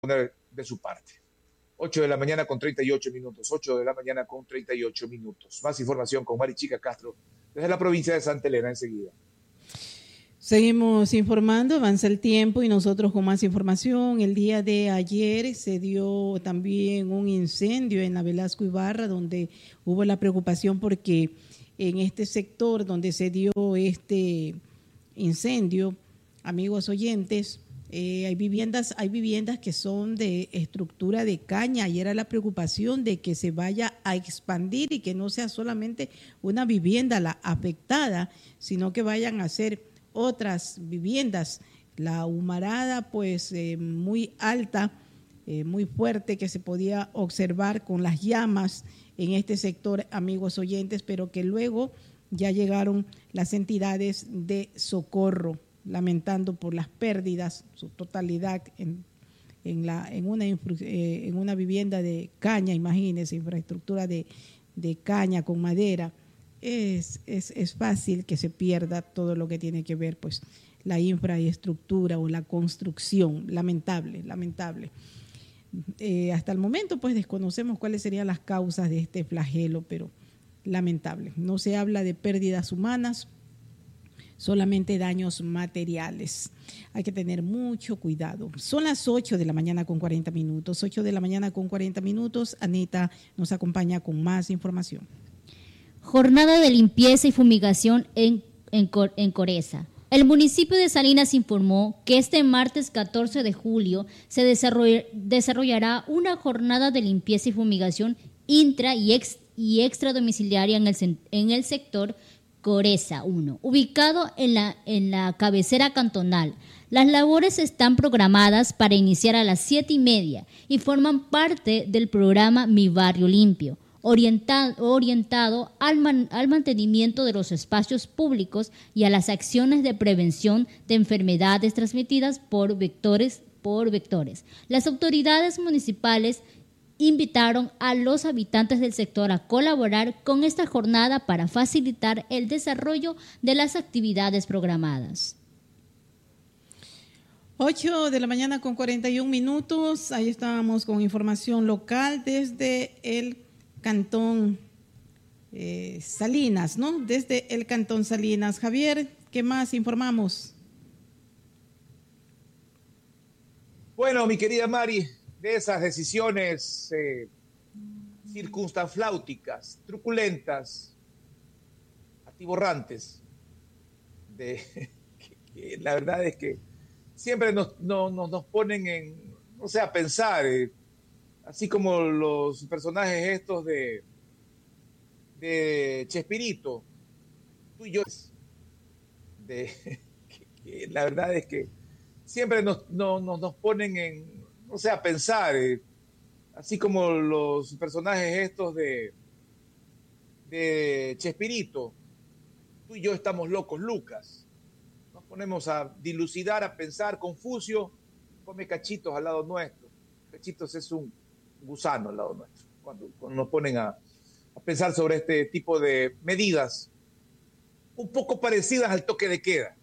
poner de su parte. 8 de la mañana con 38 minutos. 8 de la mañana con 38 minutos. Más información con Marichica Castro desde la provincia de Santa Elena enseguida. Seguimos informando, avanza el tiempo y nosotros con más información. El día de ayer se dio también un incendio en la Velasco Ibarra, donde hubo la preocupación porque en este sector donde se dio este incendio, amigos oyentes, hay viviendas que son de estructura de caña y era la preocupación de que se vaya a expandir y que no sea solamente una vivienda la afectada, sino que vayan a ser otras viviendas. La humarada pues muy alta, muy fuerte, que se podía observar con las llamas en este sector, amigos oyentes, pero que luego ya llegaron las entidades de socorro, lamentando por las pérdidas, su totalidad en una vivienda de caña, imagínense, infraestructura de caña con madera. Es fácil que se pierda todo lo que tiene que ver pues la infraestructura o la construcción, lamentable. Hasta el momento pues desconocemos cuáles serían las causas de este flagelo, pero lamentable. No se habla de pérdidas humanas, solamente daños materiales. Hay que tener mucho cuidado. Son las 8 de la mañana con 40 minutos. 8 de la mañana con 40 minutos. Anita nos acompaña con más información. Jornada de limpieza y fumigación en Coreza. El municipio de Salinas informó que este martes 14 de julio se desarrollará una jornada de limpieza y fumigación intra y extradomiciliaria en el sector Coreza 1, ubicado en la cabecera cantonal. Las labores están programadas para iniciar a las 7:30 y forman parte del programa Mi Barrio Limpio, orientado al mantenimiento de los espacios públicos y a las acciones de prevención de enfermedades transmitidas por vectores. Las autoridades municipales invitaron a los habitantes del sector a colaborar con esta jornada para facilitar el desarrollo de las actividades programadas. 8 de la mañana con 41 minutos. Ahí estábamos con información local desde el Cantón Salinas, ¿no? Desde el Cantón Salinas. Javier, ¿qué más informamos? Bueno, mi querida Mari, de esas decisiones circunstanfláuticas, truculentas, atiborrantes, que la verdad es que siempre nos ponen a pensar, así como los personajes estos de Chespirito, tú y yo, que la verdad es que siempre nos ponen a pensar, así como los personajes estos de Chespirito, tú y yo estamos locos, Lucas. Nos ponemos a dilucidar, a pensar. Confucio come cachitos al lado nuestro. Cachitos es un gusano al lado nuestro. Cuando nos ponen a pensar sobre este tipo de medidas un poco parecidas al toque de queda.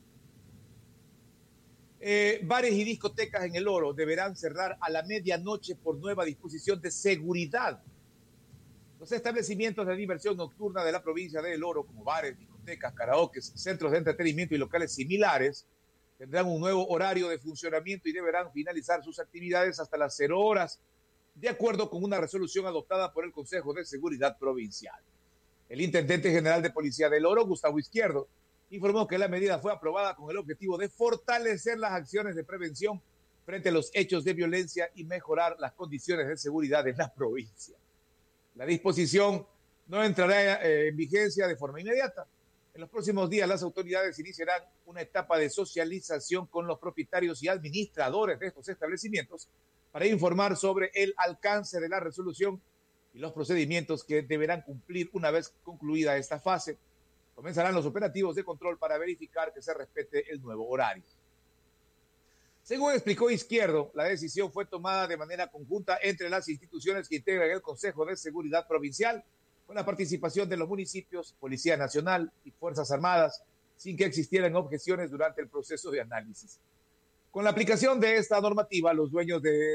Bares y discotecas en El Oro deberán cerrar a la medianoche por nueva disposición de seguridad. Los establecimientos de diversión nocturna de la provincia de El Oro, como bares, discotecas, karaokes, centros de entretenimiento y locales similares, tendrán un nuevo horario de funcionamiento y deberán finalizar sus actividades hasta las 0 horas, de acuerdo con una resolución adoptada por el Consejo de Seguridad Provincial. El intendente general de Policía de El Oro, Gustavo Izquierdo, informó que la medida fue aprobada con el objetivo de fortalecer las acciones de prevención frente a los hechos de violencia y mejorar las condiciones de seguridad en la provincia. La disposición no entrará en vigencia de forma inmediata. En los próximos días, las autoridades iniciarán una etapa de socialización con los propietarios y administradores de estos establecimientos para informar sobre el alcance de la resolución y los procedimientos que deberán cumplir una vez concluida esta fase. Comenzarán los operativos de control para verificar que se respete el nuevo horario. Según explicó Izquierdo, la decisión fue tomada de manera conjunta entre las instituciones que integran el Consejo de Seguridad Provincial, con la participación de los municipios, Policía Nacional y Fuerzas Armadas, sin que existieran objeciones durante el proceso de análisis. Con la aplicación de esta normativa, los dueños de